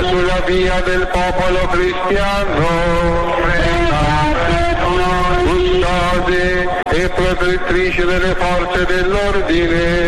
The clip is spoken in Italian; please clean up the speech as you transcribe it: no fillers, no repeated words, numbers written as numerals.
sulla via del popolo cristiano, custode e protettrice delle forze dell'ordine,